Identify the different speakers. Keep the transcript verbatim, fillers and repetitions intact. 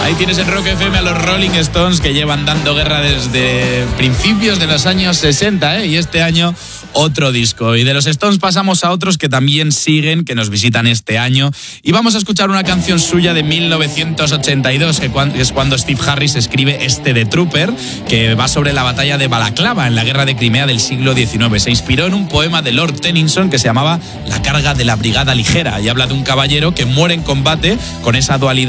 Speaker 1: Ahí tienes en Rock F M a los Rolling Stones, que llevan dando guerra desde principios de los años sesenta, ¿eh? Y este año otro disco. Y de los Stones pasamos a otros que también siguen, que nos visitan este año. Y vamos a escuchar una canción suya de mil novecientos ochenta y dos, que es cuando Steve Harris escribe este The Trooper, que va sobre la batalla de Balaclava en la guerra de Crimea del siglo diecinueve. Se inspiró en un poema de Lord Tennyson que se llamaba La carga de la brigada ligera, y habla de un caballero que muere en combate con esa dualidad